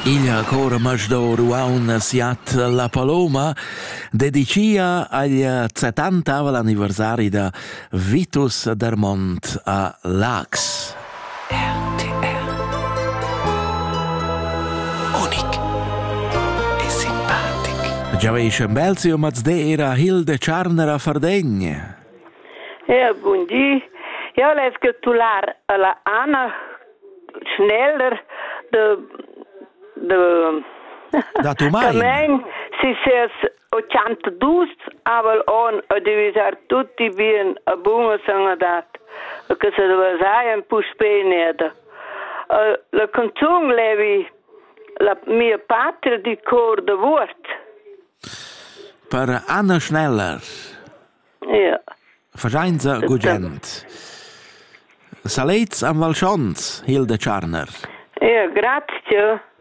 Il coro maggior Uaun siat La Paloma dedicia agli 70 anniversari da Vitus Dermont a Lax. RTR. Unic e simpatic. Giaveisce Belzio Mazdeira Hilde Charner a Fardegn. Buondì. Io les gratular alla Anna Schneller da Tumain. Si ses 82, aber on a divisar tutti bien a bunga sangadat, che se deve sai un puspenieda. La canzone levi la mia patria di cor de Wort. Per Anna Schneller. Ja. Verscheinza Gugent. Saleits am Valschons, Hilde Charner. Ja, grazie.